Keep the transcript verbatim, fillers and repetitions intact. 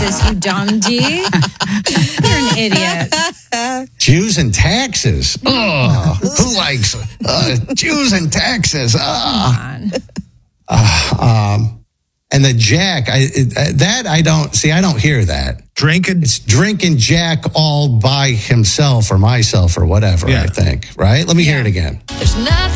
taxes, you dumb D. You're an idiot. Jews and taxes. Oh, who likes uh, Jews and taxes? Uh, uh, um, and the Jack, I, it, that I don't, see, I don't hear that. Drinking? It's drinking Jack all by himself or myself or whatever, Yeah. I think, right? Let me Yeah. hear it again. There's nothing